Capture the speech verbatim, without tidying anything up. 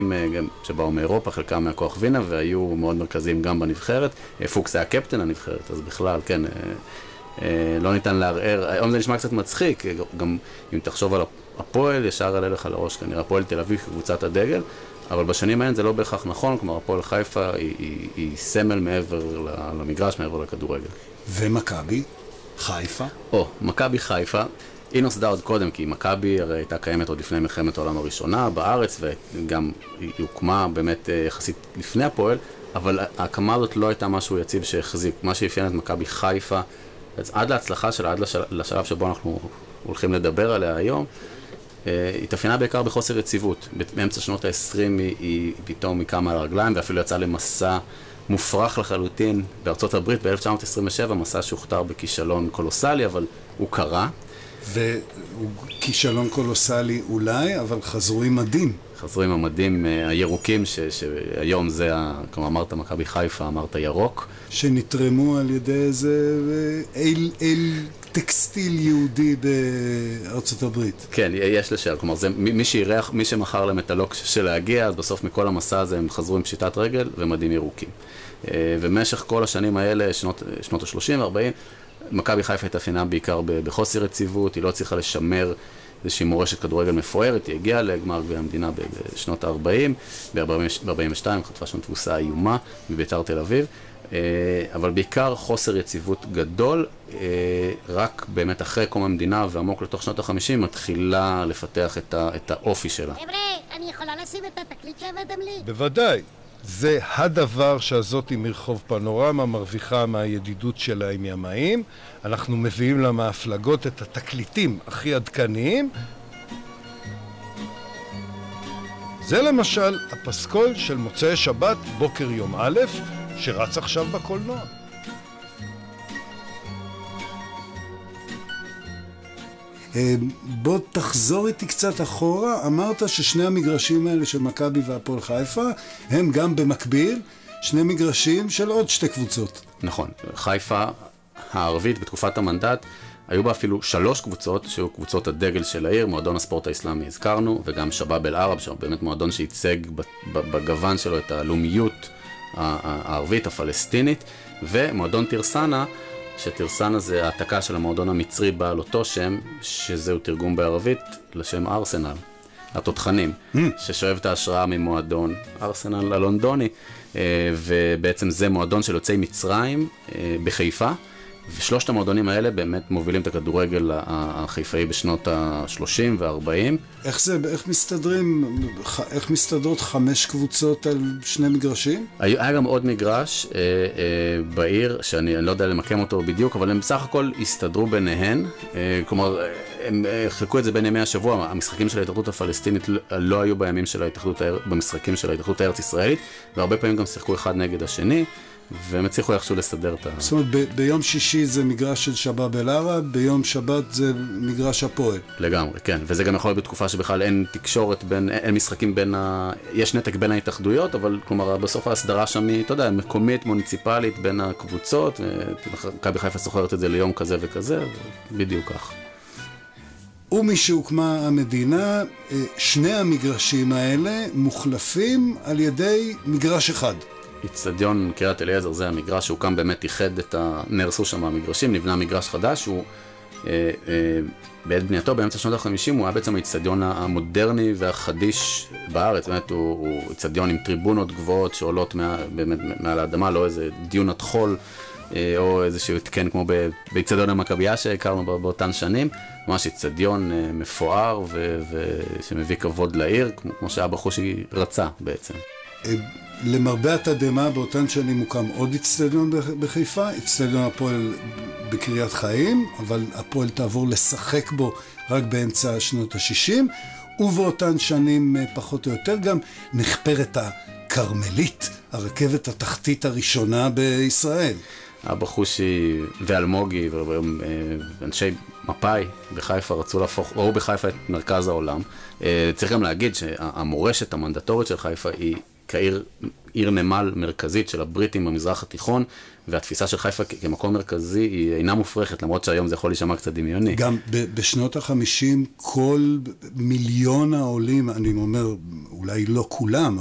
שבאו מאירופה, חלקם מהכוח וינה, והיו מאוד מרכזיים גם בנבחרת. פוקס היה קפטן הנבחרת, אז בכלל, כן, לא ניתן לערער. היום זה נשמע קצת מצחיק, גם אם תחשוב על הפועל, ישר עלה לך לראש, כנראה הפועל תל אביב קבוצת הדגל, אבל בשנים האלה זה לא בהכרח נכון, כלומר הפועל חיפה היא, היא, היא סמל מעבר למגרש, מעבר לכדורגל. ומכבי? חיפה? או, מכבי חיפה. היא נוסדה עוד קודם, כי מכבי הרי הייתה קיימת עוד לפני מלחמת העולם הראשונה בארץ, וגם היא הוקמה באמת יחסית לפני הפועל, אבל ההקמה הזאת לא הייתה משהו יציב שהחזיק. מה שאפיין את מכבי חיפה, עד להצלחה שלה, עד לשלב שבו אנחנו הולכים לדבר עליה היום, היא התאפיינה בעיקר בחוסר יציבות. באמצע שנות ה-עשרים היא, היא פתאום מקמה על הרגליים, ואפילו יצאה למסע מופרך לחלוטין בארצות הברית ב-אלף תשע מאות עשרים ושבע, מסע שהוכתר בכישלון קולוסלי, אבל הוא קרה. והוא כישלון קולוסלי אולי, אבל חזרו עם מדים. חזרו עם המדים הירוקים, ש, שהיום זה, כמו אמרת, מכבי חיפה, אמרת ירוק. שנתרמו על ידי איזה אל, אל טקסטיל יהודי בארצות הברית. כן, יש לשאר. כלומר, זה, מי שירח, מי שמכר להם את הלוק של להגיע, אז בסוף מכל המסע הזה הם חזרו עם פשיטת רגל ומדים ירוקים. ובמשך כל השנים האלה, שנות, שנות ה-שלושים ו-ארבעים, מכבי חיפה התאפיינה בעיקר בחוסר יציבות, היא לא צריכה לשמר איזושהי מורשת כדורגל מפוארת, היא הגיעה לגמר גביע המדינה בשנות ה-ארבעים, ב-ארבעים ושתיים חטפה שם תבוסה איומה מביתר תל אביב, אבל בעיקר חוסר יציבות גדול, רק באמת אחרי קום המדינה ועמוק לתוך שנות ה-חמישים מתחילה לפתח את האופי שלה. חבר'ה, אני יכולה לשים את התקליט שהבאתם לי? בוודאי. זה הדבר שהזאת מרחוב פנורמה מרוויחה מהידידות שלה עם ימאים. אנחנו מביאים לה מההפלגות את התקליטים הכי עדכניים. זה למשל הפסקול של מוצאי שבת בוקר יום א' שרץ עכשיו בקולנוע. בוא תחזור איתי קצת אחורה. אמרת ששני המגרשים האלה של מכבי והפועל חיפה הם גם במקביל שני מגרשים של עוד שתי קבוצות. נכון, חיפה הערבית בתקופת המנדט היו בה אפילו שלוש קבוצות שהיו קבוצות הדגל של העיר, מועדון הספורט האסלאמי הזכרנו, וגם שבאב אל ערב, שבאמת מועדון שייצג בגוון שלו את הלאומיות הערבית הפלסטינית, ומועדון טירסנה, שטירסנה זה העתקה של המועדון המצרי בעל אותו שם, שזהו תרגום בערבית לשם ארסנל, התותחנים, mm. ששואב את ההשראה ממועדון ארסנל הלונדוני, ובעצם זה מועדון של יוצאי מצרים בחיפה, ושלושת המועדונים האלה באמת מובילים את הכדורגל החיפאי בשנות ה-שלושים וה-ארבעים. איך זה, איך מסתדרים, איך מסתדרות חמש קבוצות על שני מגרשים? היה גם עוד מגרש אה, אה, בעיר, שאני לא יודע למקם אותו בדיוק, אבל הם בסך הכל הסתדרו ביניהן, אה, כלומר, הם אה, חלקו את זה בין ימי השבוע, המשחקים של ההתאחדות הפלסטינית לא היו בימים של ההתאחדות, במשחקים של ההתאחדות הארץ ישראלית, והרבה פעמים גם שיחקו אחד נגד השני, והם הצליחו איכשהו לסדר את ה... זאת אומרת, ב- ביום שישי זה מגרש של שבאב אל ערב, ביום שבת זה מגרש הפועל. לגמרי, כן. וזה גם יכול להיות בתקופה שבכלל אין תקשורת בין, אין משחקים בין ה... יש נתק בין ההתאחדויות, אבל כלומר, בסוף ההסדרה שם היא, אתה יודע, מקומית, מוניציפלית בין הקבוצות, מכבי חיפה סוחרת את זה ליום כזה וכזה, בדיוק כך. ומשהוקמה המדינה, שני המגרשים האלה מוחלפים על ידי מגרש אחד. אצטדיון קריית אליעזר זה המגרש שהוקם, באמת איחד את ה... נהרסו שם המגרשים, נבנה מגרש חדש, הוא אה, אה, בעת בנייתו באמצע שנות ה-חמישים, הוא היה בעצם האצטדיון המודרני והחדיש בארץ, באמת הוא, הוא אצטדיון עם טריבונות גבוהות שעולות מה, באמת, מעל האדמה, לא איזה דיונת חול אה, או איזשהו התקן כמו באצטדיון המכבייה שהכרנו באותן שנים, ממש אצטדיון אה, מפואר ו, ושמביא כבוד לעיר, כמו, כמו שאבא חושי רצה בעצם. למרבה התדהמה באותן שנים הוקם עוד אצטדיון בחיפה, אצטדיון הפועל בקריית חיים, אבל הפועל תעבור לשחק בו רק באמצע שנות ה-שישים, ובאותן שנים פחות או יותר גם נחפרת הקרמלית, הרכבת התחתית הראשונה בישראל. אבא חושי ואלמוגי ואנשי מפאי בחיפה רצו להפוך, ראו בחיפה את מרכז העולם. צריך גם להגיד שהמורשת המנדטורית של חיפה היא כעיר, עיר נמל מרכזית של הבריטים במזרח התיכון, והתפיסה של חיפה כמקום מרכזי היא אינה מופרכת, למרות שהיום זה יכול להישמע קצת דמיוני. גם בשנות החמישים כל מיליון העולים, אני אומר, אולי לא כולם,